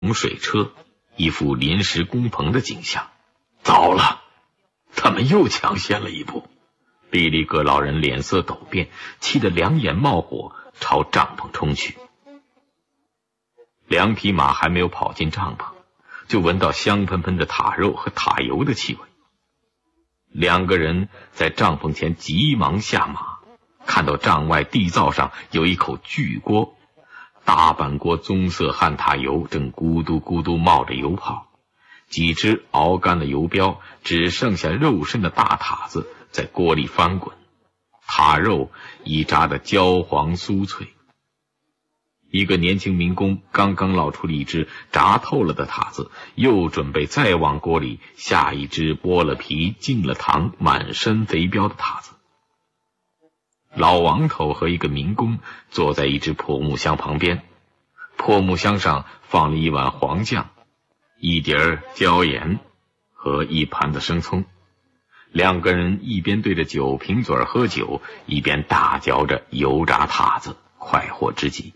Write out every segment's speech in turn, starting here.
水车，一副临时工棚的景象。糟了，他们又抢先了一步。比利格老人脸色陡变，气得两眼冒火，朝帐篷冲去。两匹马还没有跑进帐篷，就闻到香喷喷的塔肉和塔油的气味。两个人在帐篷前急忙下马，看到帐外地灶上有一口巨锅，大半锅棕色旱塔油正咕嘟咕嘟冒着油泡，几只熬干了油标，只剩下肉身的大塔子在锅里翻滚，塔肉已炸得焦黄酥脆。一个年轻民工刚刚捞出了一只炸透了的塔子，又准备再往锅里下一只剥了皮、进了糖、满身肥膘的塔子。老王头和一个民工坐在一只破木箱旁边，破木箱上放了一碗黄酱、一碟椒盐和一盘子生葱。两个人一边对着酒瓶嘴喝酒，一边大嚼着油炸塔子，快活之极。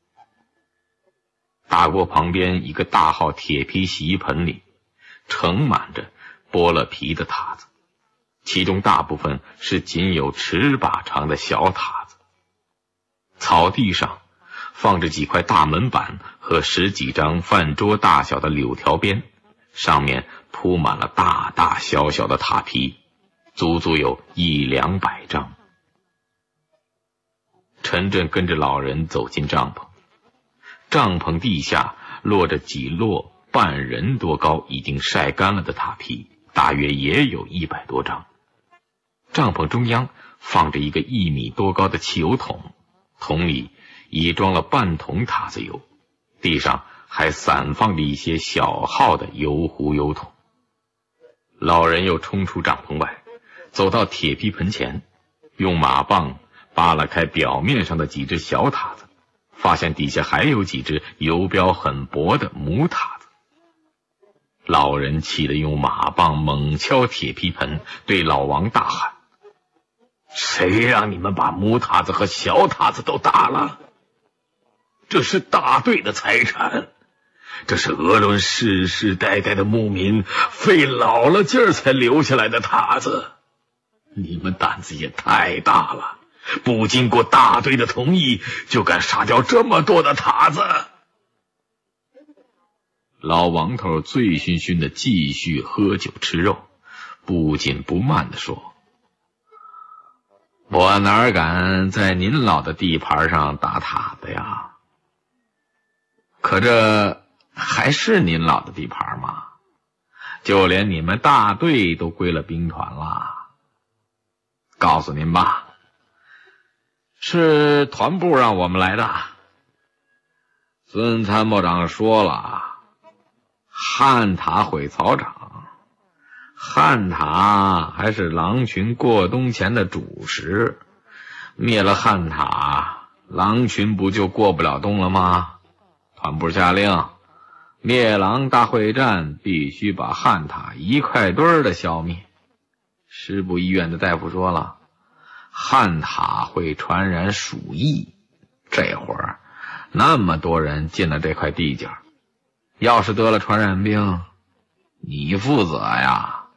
大锅旁边一个大号铁皮洗衣盆里盛满着剥了皮的塔子，其中大部分是仅有尺把长的小塔子。草地上放着几块大门板和10几张饭桌大小的柳条边，上面铺满了大大小小的塔皮，足足有100-200张。陈震跟着老人走进帐篷，帐篷地下落着几摞半人多高已经晒干了的塔皮，大约也有100多张。帐篷中央放着一个1米多高的汽油桶，桶里已装了半桶塔子油，地上还散放着一些小号的油壶油桶。老人又冲出帐篷外，走到铁皮盆前，用马棒扒拉开表面上的几只小塔子，发现底下还有几只油标很薄的母塔子。老人气得用马棒猛敲铁皮盆，对老王大喊：谁让你们把母塔子和小塔子都打了？这是大队的财产，这是鄂伦世世代代的牧民费老了劲儿才留下来的塔子，你们胆子也太大了，不经过大队的同意就敢杀掉这么多的塔子。老王头醉醺醺的继续喝酒吃肉，不紧不慢地说：我哪敢在您老的地盘上打塔子呀？可这还是您老的地盘吗？就连你们大队都归了兵团了。告诉您吧，是团部让我们来的。孙参谋长说了，汉塔毁草场，汉塔还是狼群过冬前的主食，灭了汉塔，狼群不就过不了冬了吗？团部下令，灭狼大会战必须把汉塔一块堆的消灭。师部医院的大夫说了，汉塔会传染鼠疫，这会儿那么多人进了这块地界，要是得了传染病，你负责呀。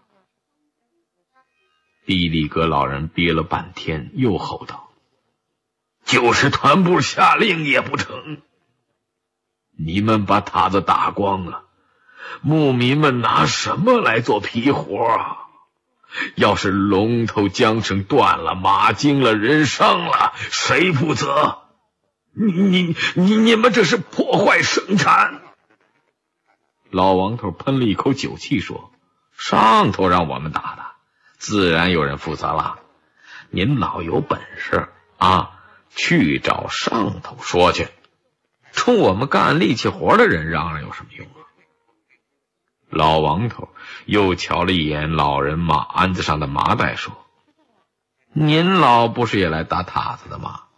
毕利格老人憋了半天，又吼道：就是团部下令也不成，你们把塔子打光了，牧民们拿什么来做皮活啊？要是龙头缰绳断了，马惊了，人伤了，谁负责？你们这是破坏生产！老王头喷了一口酒气说：上头让我们打的，自然有人负责了。您老有本事啊，去找上头说去，冲我们干力气活的人嚷嚷有什么用啊？老王头又瞧了一眼老人马鞍子上的麻袋说：您老不是也来打塔子的吗？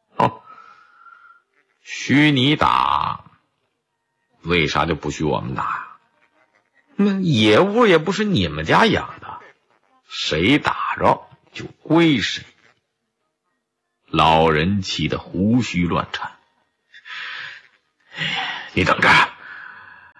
许你打，为啥就不许我们打呀？那野物也不是你们家养的，谁打着就归谁。老人气得胡须乱颤。你等着，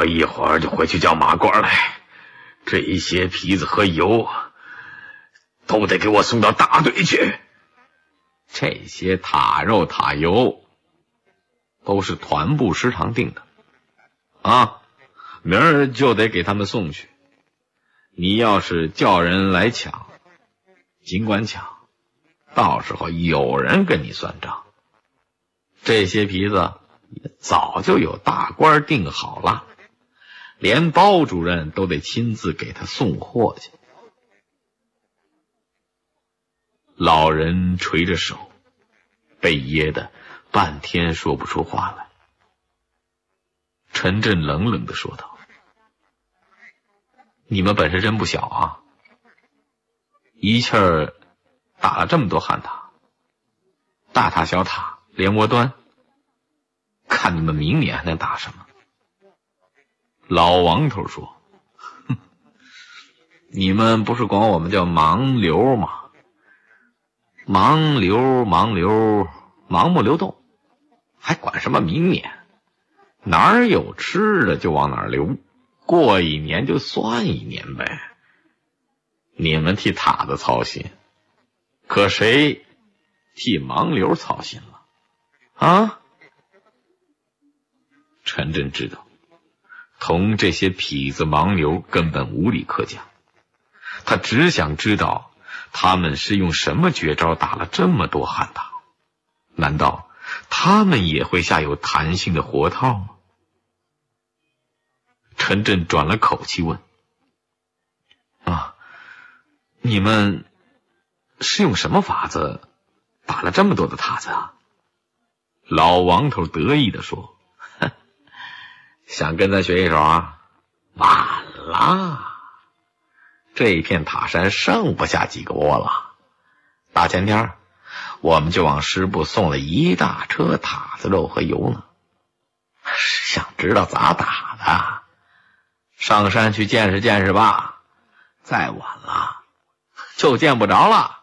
我一会儿就回去叫马官来，这些皮子和油都得给我送到大队去。这些塔肉塔油都是团部食堂订的啊，明儿就得给他们送去。你要是叫人来抢，尽管抢，到时候有人跟你算账。这些皮子也早就有大官订好了，连包主任都得亲自给他送货去。老人垂着手，被噎得半天说不出话来。陈震冷冷地说道：你们本事真不小啊，一气儿打了这么多旱塔，大塔小塔连窝端，看你们明年还能打什么。老王头说：哼，你们不是管我们叫盲流吗？盲流盲目流动，还管什么明年？哪儿有吃的就往哪儿流，过一年就算一年呗。你们替塔子操心，可谁替盲流操心了啊？陈震知道同这些痞子盲流根本无理可讲，他只想知道他们是用什么绝招打了这么多旱塔，难道他们也会下有弹性的活套吗？陈震转了口气问：啊，你们是用什么法子打了这么多的塔子啊？老王头得意地说：哼，想跟咱学一手啊？晚了，这片塔山剩不下几个窝了。大前天我们就往师部送了一大车塔子肉和油呢。想知道咋打的，上山去见识见识吧，再晚了就见不着了。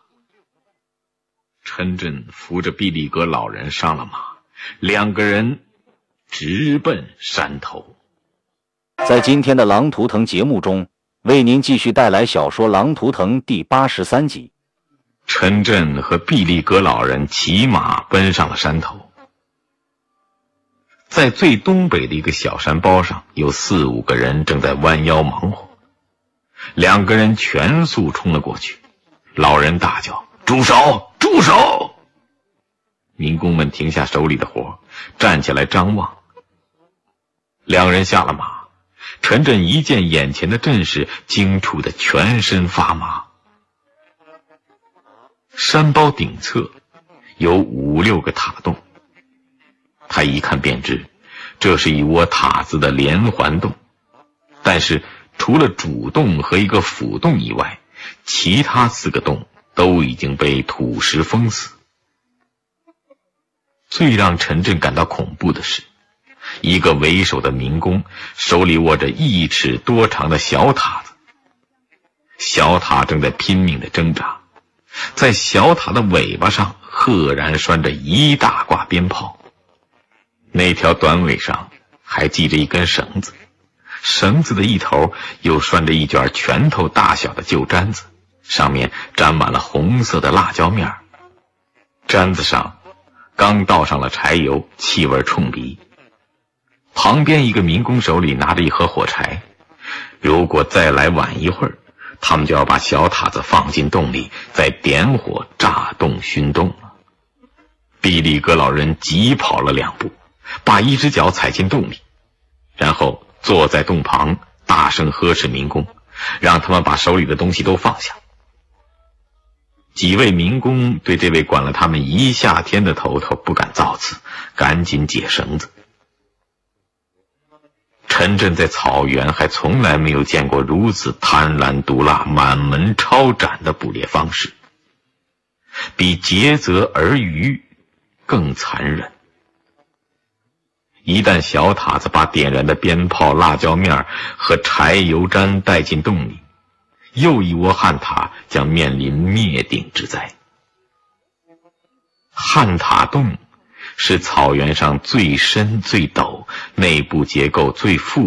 陈震扶着毕力格老人上了马，两个人直奔山头。 在今天的狼图腾节目中，为您继续带来小说《狼图腾》第83集。 陈震和毕力格老人骑马奔上了山头。在最东北的一个小山包上，有4、5个人正在弯腰忙活。两个人全速冲了过去，老人大叫：住手，住手！民工们停下手里的活，站起来张望。两人下了马，陈震一见眼前的阵势，惊触得全身发麻。山包顶侧有5、6个塔洞，他一看便知这是一窝塔子的连环洞，但是除了主洞和一个辅洞以外，其他4个洞都已经被土石封死。最让陈震感到恐怖的是，一个为首的民工手里握着1尺多长的小塔子，小塔正在拼命地挣扎，在小塔的尾巴上赫然拴着一大挂鞭炮，那条短尾上还系着一根绳子，绳子的一头又拴着一卷拳头大小的旧毡子，上面沾满了红色的辣椒面，毡子上刚倒上了柴油，气味冲鼻。旁边一个民工手里拿着一盒火柴，如果再来晚一会儿，他们就要把小塔子放进洞里，再点火炸洞熏洞了。毕力格老人急跑了2步，把一只脚踩进洞里，然后坐在洞旁大声呵斥民工，让他们把手里的东西都放下。几位民工对这位管了他们一夏天的头头不敢造次，赶紧解绳子。陈震在草原还从来没有见过如此贪婪毒辣、满门抄斩的捕猎方式，比劫泽而渔更残忍。一旦小塔子把点燃的鞭炮、辣椒面和柴油毡带进洞里，又一窝旱塔将面临灭顶之灾。旱塔洞是草原上最深最陡、内部结构最复